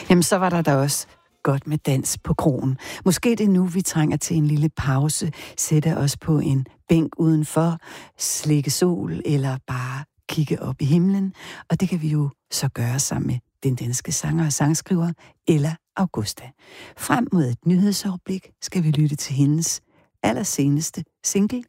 Jamen, så var der da også godt med dans på krogen. Måske det er nu, vi trænger til en lille pause, sætte os på en bænk udenfor, slikke sol eller bare kigge op i himlen. Og det kan vi jo så gøre sammen med den danske sanger og sangskriver Ella Augusta. Frem mod et nyhedsoverblik skal vi lytte til hendes allerseneste single,